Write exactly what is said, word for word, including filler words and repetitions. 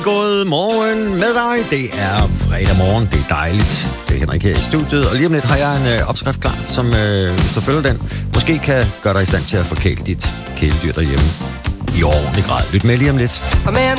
God morgen med dig. Det er fredag morgen. Det er dejligt. Det er Henrik her i studiet. Og lige om lidt har jeg en øh, opskrift klar, som øh, hvis du følger den, måske kan gøre dig i stand til at forkæle dit kæledyr derhjemme i ordentlig grad. Lyt med lige om lidt. A man